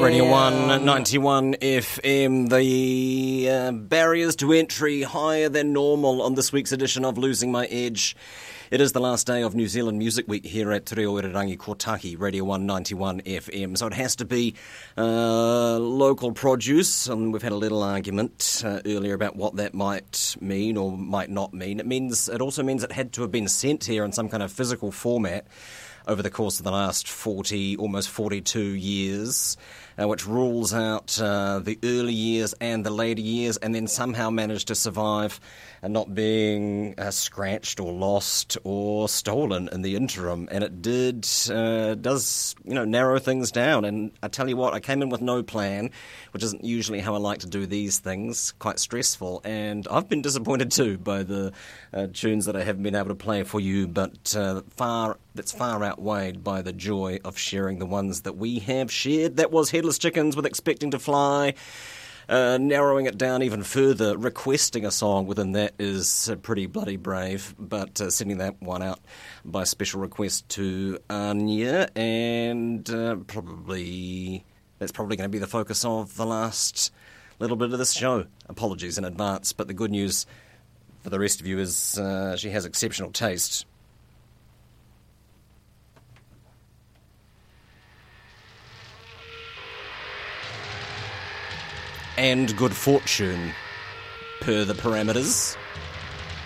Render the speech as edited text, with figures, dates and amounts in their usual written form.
Radio 191 FM. The barriers to entry higher than normal on this week's edition of Losing My Edge. It is the last day of New Zealand Music Week here at Te Reo Irirangi Kotahi, Radio 191 FM. So it has to be local produce, and we've had a little argument earlier about what that might mean or might not mean. It also means it had to have been sent here in some kind of physical format over the course of the last 40, almost 42 years, which rules out the early years and the later years, and then somehow managed to survive not being scratched or lost or stolen in the interim. And it does narrow things down. And I tell you what, I came in with no plan, which isn't usually how I like to do these things, quite stressful. And I've been disappointed too by the tunes that I haven't been able to play for you, but that's far outweighed by the joy of sharing the ones that we have shared. That was Headless Chickens with Expecting to Fly. Narrowing it down even further, requesting a song within that is pretty bloody brave, but sending that one out by special request to Anya, and that's probably going to be the focus of the last little bit of this show. Apologies in advance, but the good news for the rest of you is she has exceptional taste. And good fortune, per the parameters.